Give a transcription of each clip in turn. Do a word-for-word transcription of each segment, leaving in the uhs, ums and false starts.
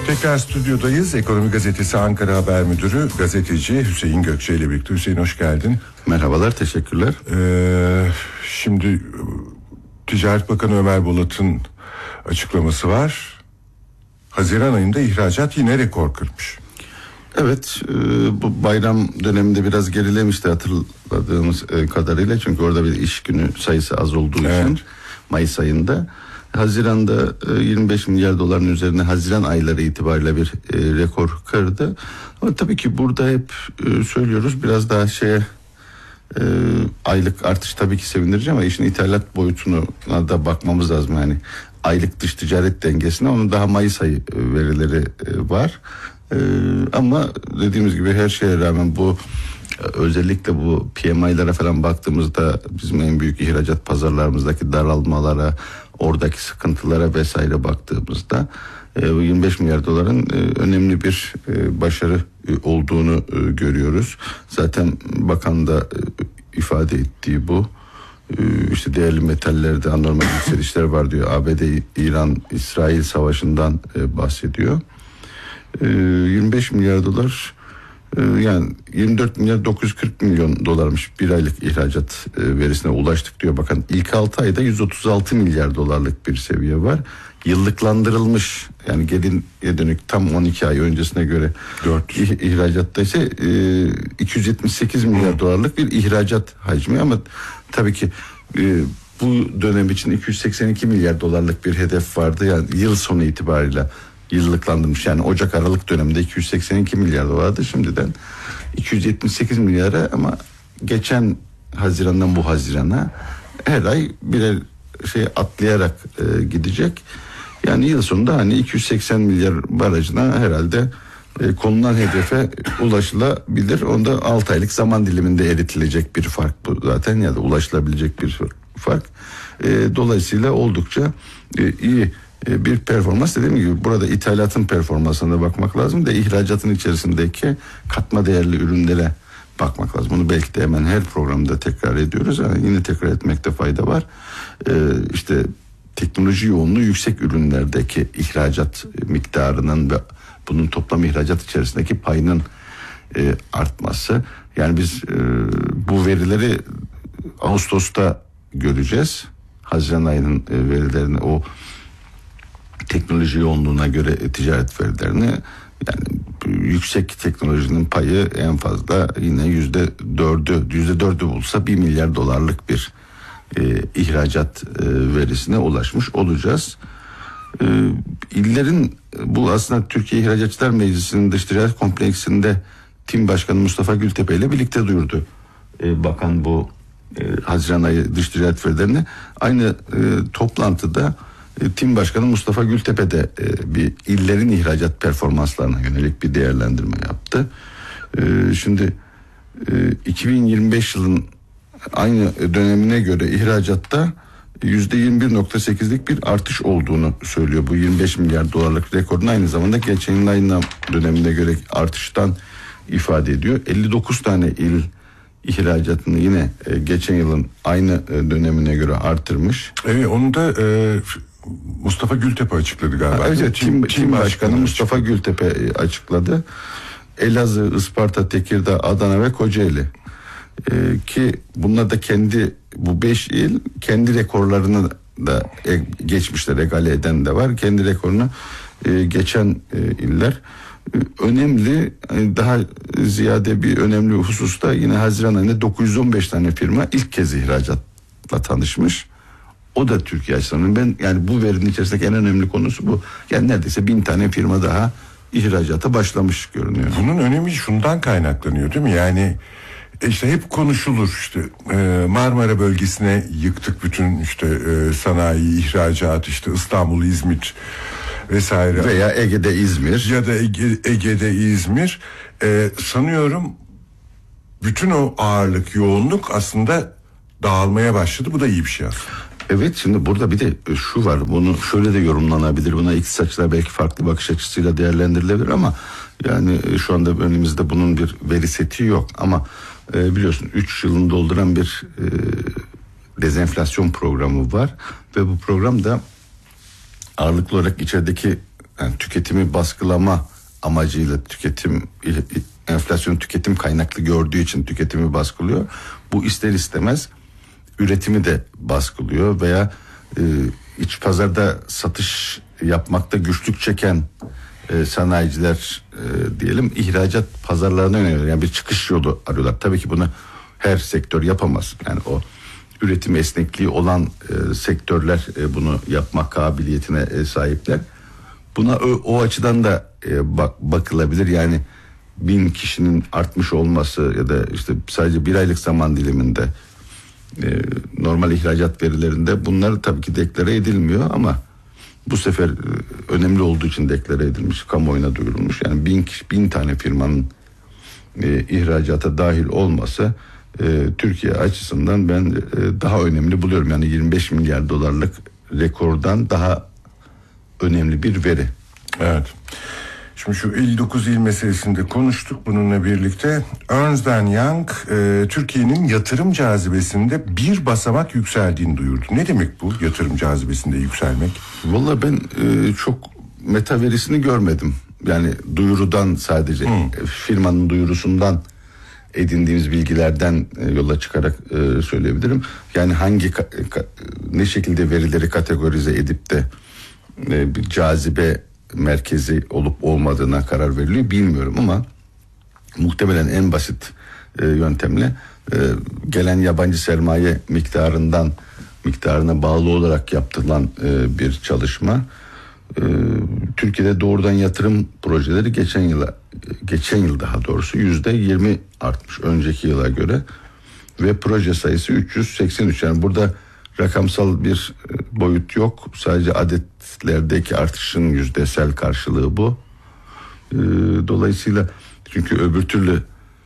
Tekrar stüdyodayız. Ekonomi Gazetesi Ankara Haber Müdürü, gazeteci Hüseyin Gökçe ile birlikte. Hüseyin, hoş geldin. Merhabalar, teşekkürler. Ee, şimdi Ticaret Bakanı Ömer Bolat'ın açıklaması var. Haziran ayında ihracat yine rekor kırmış. Evet, e, bu bayram döneminde biraz gerilemişti hatırladığımız e, kadarıyla. Çünkü orada bir iş günü sayısı az olduğu evet. için Mayıs ayında. Haziran'da e, yirmi beş milyar doların üzerine Haziran ayları itibariyle bir e, rekor kırdı. Ama tabii ki burada hep e, söylüyoruz biraz daha şeye e, aylık artış tabii ki sevindirici ama işin ithalat boyutuna da bakmamız lazım. Yani aylık dış ticaret dengesine, onun daha Mayıs ayı verileri e, var. E, ama dediğimiz gibi her şeye rağmen bu özellikle bu P M I'lara falan baktığımızda bizim en büyük ihracat pazarlarımızdaki daralmalara, oradaki sıkıntılara vesaire baktığımızda yirmi beş milyar doların önemli bir başarı olduğunu görüyoruz. Zaten bakan da ifade ettiği bu. İşte değerli metallerde anormal yükselişler var diyor. A B D, İran, İsrail savaşından bahsediyor. yirmi beş milyar dolar, yani yirmi dört milyar dokuz yüz kırk milyon dolarmış bir aylık ihracat verisine ulaştık diyor bakan. İlk altı ayda yüz otuz altı milyar dolarlık bir seviye var. Yıllıklandırılmış, yani geriye dönük tam on iki ay öncesine göre dört ihracatta ise iki yüz yetmiş sekiz milyar dolarlık bir ihracat hacmi. Ama tabii ki bu dönem için iki yüz seksen iki milyar dolarlık bir hedef vardı. Yani yıl sonu itibariyle yıllıklandırmış, yani Ocak Aralık döneminde iki yüz seksen iki milyar dolardı, şimdiden iki yüz yetmiş sekiz milyara. Ama geçen Haziran'dan bu Haziran'a her ay birer şey atlayarak e, gidecek. Yani yıl sonunda hani iki yüz seksen milyar barajına herhalde e, konulan hedefe ulaşılabilir. Onda altı aylık zaman diliminde eritilecek bir fark bu zaten, ya da ulaşılabilecek bir fark. E, dolayısıyla oldukça e, iyi bir performans. Dediğim gibi burada ithalatın performansına bakmak lazım da ihracatın içerisindeki katma değerli ürünlere bakmak lazım. Bunu belki de hemen her programda tekrar ediyoruz. Yani yine tekrar etmekte fayda var. Ee, işte teknoloji yoğunluğu yüksek ürünlerdeki ihracat miktarının ve bunun toplam ihracat içerisindeki payının e, artması. Yani biz e, bu verileri Ağustos'ta göreceğiz. Haziran ayının e, verilerini, o teknoloji yoğunluğuna göre ticaret verilerini, yani yüksek teknolojinin payı en fazla yine yüzde dördü yüzde dördü bulsa bir milyar dolarlık bir e, ihracat e, verisine ulaşmış olacağız. E, illerin, bu aslında Türkiye İhracatçılar Meclisi'nin dış ticaret kompleksinde Tim Başkanı Mustafa Gültepe ile birlikte duyurdu. E, bakan bu e, Haziran ayı dış ticaret verilerini. Aynı e, toplantıda Tim Başkanı Mustafa Gültepe de e, bir illerin ihracat performanslarına yönelik bir değerlendirme yaptı. E, şimdi e, iki bin yirmi beş yılın aynı dönemine göre ihracatta yüzde yirmi bir nokta sekizlik bir artış olduğunu söylüyor. Bu yirmi beş milyar dolarlık rekorun aynı zamanda geçen yılın aynı dönemine göre artıştan ifade ediyor. elli dokuz tane il ihracatını yine e, geçen yılın aynı e, dönemine göre artırmış. Evet, onu da e, Mustafa Gültepe açıkladı galiba. Ha, evet, Tim, Tim, Tim Başkanı, Başkanı Mustafa açıkladı. Gültepe açıkladı. Elazığ, Isparta, Tekirdağ, Adana ve Kocaeli ee, ki bunlar da kendi, bu beş il kendi rekorlarını da e, geçmişler, egale eden de var. Kendi rekorunu e, geçen e, iller. E, önemli, e, daha ziyade bir önemli hususta yine Haziran ayında dokuz yüz on beş tane firma ilk kez ihracatla tanışmış. O da Türkiye açısından, ben yani bu verinin içerisindeki en önemli konusu bu. Yani neredeyse bin tane firma daha ihracata başlamış görünüyor. Bunun önemi şundan kaynaklanıyor değil mi? Yani işte hep konuşulur, işte Marmara bölgesine yıktık bütün işte sanayi, ihracat, işte İstanbul, İzmir vesaire. Veya Ege'de İzmir. Ya da Ege, Ege'de İzmir. Ee, sanıyorum bütün o ağırlık, yoğunluk aslında dağılmaya başladı. Bu da iyi bir şey aslında. Evet, şimdi burada bir de şu var, bunu şöyle de yorumlanabilir, buna iktisatçılar belki farklı bakış açısıyla değerlendirilebilir ama yani şu anda önümüzde bunun bir veri seti yok ama e, biliyorsun üç yılını dolduran bir e, dezenflasyon programı var ve bu programda ağırlıklı olarak içerideki yani tüketimi baskılama amacıyla tüketim enflasyon tüketim kaynaklı gördüğü için tüketimi baskılıyor. Bu ister istemez üretimi de baskılıyor veya e, iç pazarda satış yapmakta güçlük çeken e, sanayiciler e, diyelim ihracat pazarlarına yöneliyor. Yani bir çıkış yolu arıyorlar. Tabii ki bunu her sektör yapamaz. Yani o üretim esnekliği olan e, sektörler e, bunu yapma kabiliyetine e, sahipler. Buna o, o açıdan da e, bak, bakılabilir. Yani bin kişinin artmış olması ya da işte sadece bir aylık zaman diliminde e, normal ihracat verilerinde bunlar tabii ki deklare edilmiyor ama bu sefer e, önemli olduğu için deklare edilmiş, kamuoyuna duyurulmuş. Yani bin, bin tane firmanın e, ihracata dahil olması e, Türkiye açısından ben e, daha önemli buluyorum. Yani yirmi beş milyar dolarlık rekordan daha önemli bir veri. Evet. Şimdi şu elli dokuz il meselesinde konuştuk bununla birlikte. Ernst and Young e, Türkiye'nin yatırım cazibesinde bir basamak yükseldiğini duyurdu. Ne demek bu yatırım cazibesinde yükselmek? Vallahi ben e, çok meta verisini görmedim. Yani duyurudan sadece hmm. firmanın duyurusundan edindiğimiz bilgilerden e, yola çıkarak e, söyleyebilirim. Yani hangi ka- ka- ne şekilde verileri kategorize edip de e, bir cazibe merkezi olup olmadığına karar veriliyor bilmiyorum ama muhtemelen en basit e, yöntemle e, gelen yabancı sermaye miktarından miktarına bağlı olarak yapılan e, bir çalışma. E, Türkiye'de doğrudan yatırım projeleri geçen yıla geçen yıl daha doğrusu yüzde yirmi artmış önceki yıla göre ve proje sayısı üç yüz seksen üç. Yani burada rakamsal bir boyut yok. Sadece adetlerdeki artışın yüzdesel karşılığı bu. Dolayısıyla çünkü öbür türlü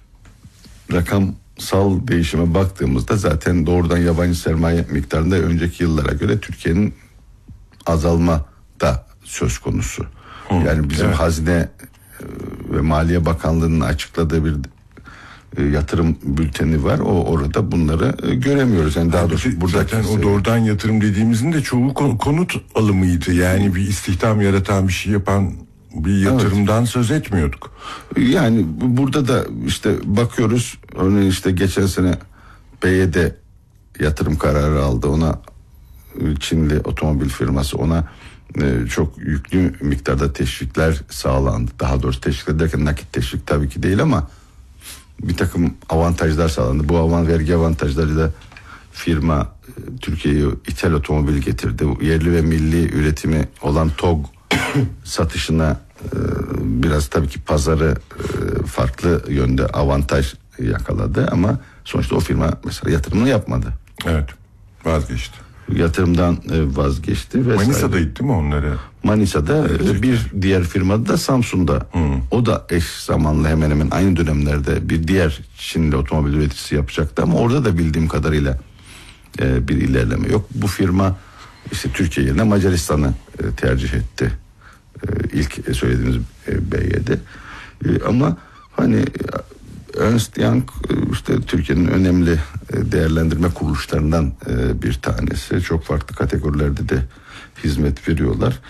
rakamsal değişime baktığımızda zaten doğrudan yabancı sermaye miktarında önceki yıllara göre Türkiye'nin azalma da söz konusu. Hı, yani bizim evet. Hazine ve Maliye Bakanlığı'nın açıkladığı bir yatırım bülteni var. O orada bunları göremiyoruz. Yani daha doğrusu burada zaten o doğrudan yatırım dediğimizin de çoğu konut alımıydı. Yani bir istihdam yaratan bir şey yapan bir yatırımdan evet. söz etmiyorduk. Yani burada da işte bakıyoruz. Örneğin işte geçen sene B Y D yatırım kararı aldı. Ona Çinli otomobil firması ona çok yüklü miktarda teşvikler sağlandı. Daha doğrusu teşvik derken nakit teşvik tabii ki değil ama bir takım avantajlar sağlandı. Bu avan vergi avantajlarıyla firma Türkiye'ye ithal otomobil getirdi. Yerli ve milli üretimi olan TOG satışına biraz tabii ki pazarı farklı yönde avantaj yakaladı ama sonuçta o firma mesela yatırımını yapmadı. Evet, vazgeçti. Yatırımdan vazgeçti. Manisa'daydı değil mi onları? Manisa'da evet. Bir diğer firmada da Samsun'da. Hmm. O da eş zamanlı hemen hemen aynı dönemlerde bir diğer Çinli otomobil üreticisi yapacaktı ama orada da bildiğim kadarıyla e, bir ilerleme yok. Bu firma işte Türkiye yerine Macaristan'ı e, tercih etti. E, ilk söylediğimiz e, B Y D. E, ama hani Ernst Young işte Türkiye'nin önemli değerlendirme kuruluşlarından bir tanesi. Çok farklı kategorilerde de hizmet veriyorlar.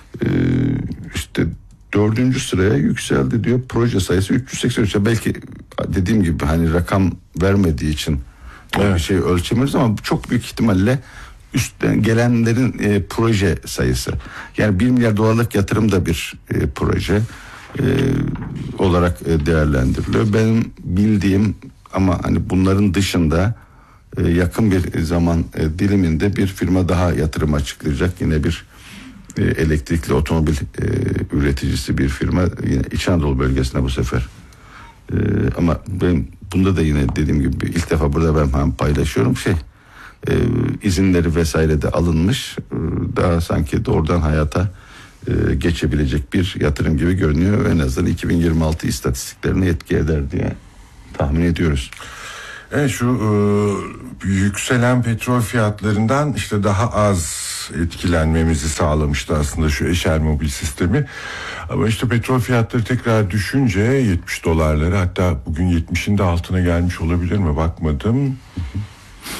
İşte dördüncü sıraya yükseldi diyor. Proje sayısı üç yüz seksen üç. Belki dediğim gibi hani rakam vermediği için evet. bir şey ölçemiyoruz ama çok büyük ihtimalle üstten gelenlerin e, proje sayısı. Yani bir milyar dolarlık yatırım da bir e, proje. E, olarak e, değerlendiriliyor. Benim bildiğim ama hani bunların dışında e, yakın bir zaman e, diliminde bir firma daha yatırım açıklayacak. Yine bir e, elektrikli otomobil e, üreticisi bir firma yine İç Anadolu bölgesine bu sefer. E, ama ben bunda da yine dediğim gibi ilk defa burada ben hem paylaşıyorum şey e, izinleri vesaire de alınmış. E, daha sanki doğrudan hayata geçebilecek bir yatırım gibi görünüyor. En azından iki bin yirmi altı istatistiklerine etki eder diye tahmin ediyoruz. Evet, şu e, yükselen petrol fiyatlarından işte daha az etkilenmemizi sağlamıştı aslında şu Eşel Mobil sistemi. Ama işte petrol fiyatları tekrar düşünce yetmiş dolarları, hatta bugün yetmişin de altına gelmiş olabilir mi bakmadım.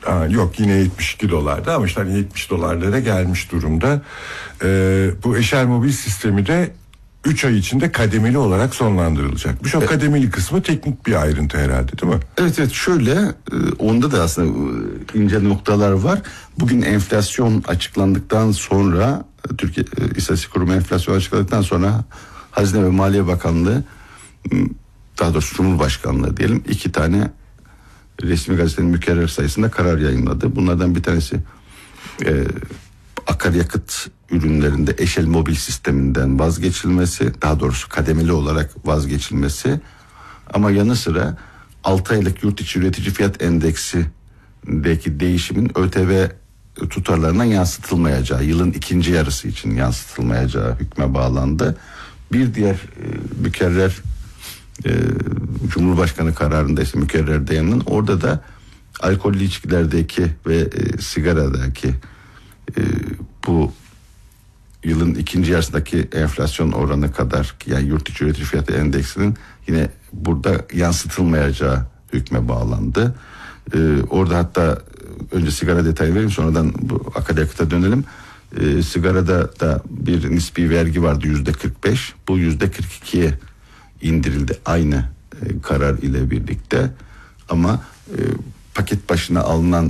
Aa, yok yine yetmiş iki dolarda ama işte hani yetmiş dolarlara gelmiş durumda. Ee, bu eşel mobil sistemi de üç ay içinde kademeli olarak sonlandırılacakmış. O evet. Kademeli kısmı teknik bir ayrıntı herhalde, değil mi? Evet evet şöyle onda da aslında ince noktalar var. Bugün enflasyon açıklandıktan sonra Türkiye İstatistik Kurumu enflasyon açıkladıktan sonra Hazine ve Maliye Bakanlığı, daha doğrusu Cumhurbaşkanlığı diyelim, iki tane resmi gazetenin mükerrer sayısında karar yayınladı. Bunlardan bir tanesi e, akaryakıt ürünlerinde eşel mobil sisteminden vazgeçilmesi, daha doğrusu kademeli olarak vazgeçilmesi, ama yanı sıra altı aylık yurt içi üretici fiyat endeksindeki değişimin ÖTV tutarlarına yansıtılmayacağı, yılın ikinci yarısı için yansıtılmayacağı hükme bağlandı. Bir diğer e, mükerrer e, Cumhurbaşkanı kararında ise mükerrer dayanın, orada da alkollü içkilerdeki ve e, sigaradaki e, bu yılın ikinci yarısındaki enflasyon oranı kadar, yani yurt içi üretici fiyatı endeksinin yine burada yansıtılmayacağı hükme bağlandı. Ee, orada hatta önce sigara detayı vereyim, sonradan bu akaryakıta dönelim. Ee, sigarada da bir nispi vergi vardı, yüzde kırk beş. Bu yüzde kırk ikiye indirildi aynı e, karar ile birlikte. Ama e, paket başına alınan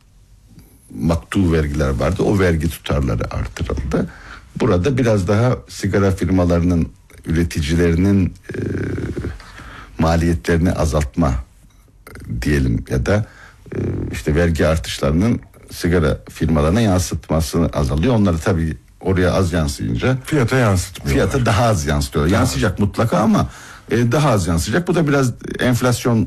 maktu vergiler vardı. O vergi tutarları artırıldı. Burada biraz daha sigara firmalarının, üreticilerinin e, maliyetlerini azaltma diyelim ya da e, işte vergi artışlarının sigara firmalarına yansıtmasını azalıyor. Onları tabii oraya az yansıyınca fiyata yansıtmıyorlar. Fiyata daha az yansıtıyor. Daha yansıyacak az. Mutlaka ama e, daha az yansıyacak. Bu da biraz enflasyonla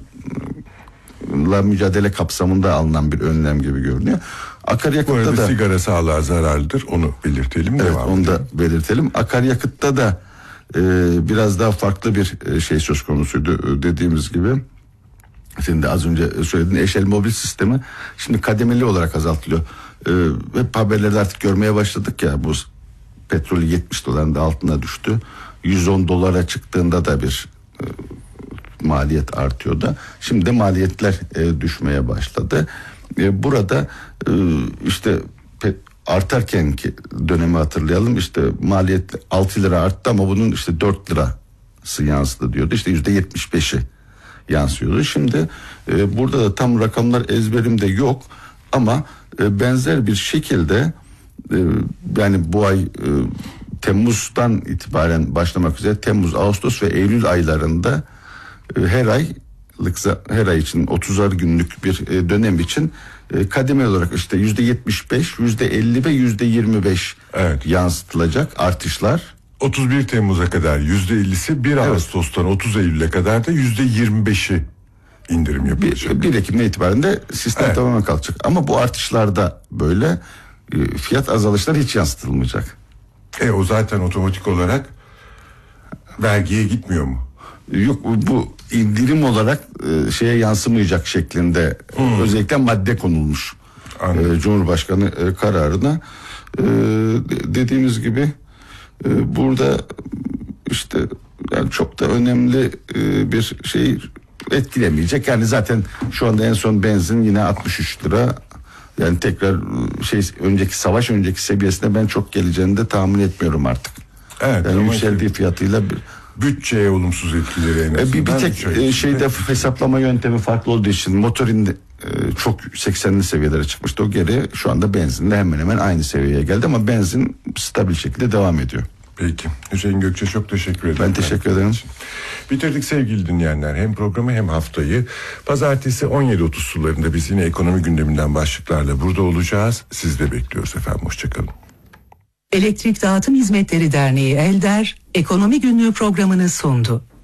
mücadele kapsamında alınan bir önlem gibi görünüyor. Akaryakıtta da sigara sağlığa zararlıdır, onu belirtelim. Evet, onu da belirtelim. Akaryakıtta da e, biraz daha farklı bir e, şey söz konusuydu. Dediğimiz gibi, senin de az önce söylediğin eşel mobil sistemi şimdi kademeli olarak azaltılıyor. E, hep haberlerde artık görmeye başladık ya, bu petrol yetmiş doların da altına düştü. yüz on dolara çıktığında da bir e, maliyet artıyor da. Şimdi de maliyetler e, düşmeye başladı. E, burada e, işte pe, artarken ki dönemi hatırlayalım, işte maliyet altı lira arttı ama bunun işte dört lirası yansıdı diyordu. İşte yüzde yetmiş beşi yansıyordu. Şimdi e, burada da tam rakamlar ezberimde yok ama e, benzer bir şekilde e, yani bu ay e, Temmuz'dan itibaren başlamak üzere Temmuz, Ağustos ve Eylül aylarında e, her ay her ay için otuzar günlük bir e, dönem için e, kademeli olarak işte yüzde yetmiş beş, yüzde elli ve yüzde yirmi beş evet. yansıtılacak artışlar. otuz bir Temmuz'a kadar yüzde ellisi, bir evet. Ağustos'tan otuz Eylül'e kadar da yüzde yirmi beşi indirim yapılacak. bir Ekim'den itibaren de sistem evet. tamamen kalkacak. Ama bu artışlarda böyle e, fiyat azalışları hiç yansıtılmayacak. E o zaten otomatik olarak vergiye gitmiyor mu? Yok, bu indirim olarak e, şeye yansımayacak şeklinde hmm. özellikle madde konulmuş e, Cumhurbaşkanı e, kararına. E, dediğimiz gibi e, burada işte yani çok da önemli e, bir şey etkilemeyecek. Yani zaten şu anda en son benzin yine altmış üç lira. Yani tekrar şey önceki savaş önceki seviyesine ben çok geleceğini de tahmin etmiyorum artık. Evet. Yani yükseldiği fiyatıyla bir bütçeye olumsuz etkileri en azından. Bir, bir tek şey şeyde hesaplama yöntemi farklı olduğu için motorin e, çok seksenli seviyelere çıkmıştı. O geri şu anda benzinle hemen hemen aynı seviyeye geldi ama benzin stabil şekilde devam ediyor. Peki. Hüseyin Gökçe, çok teşekkür ederim. Ben teşekkür ederim. Bitirdik sevgili dinleyenler. Hem programı hem haftayı. Pazartesi on yedi otuz sularında biz yine ekonomi gündeminden başlıklarla burada olacağız. Siz de bekliyoruz efendim. Hoşçakalın. Elektrik Dağıtım Hizmetleri Derneği Elder, Ekonomi Günlüğü programını sundu.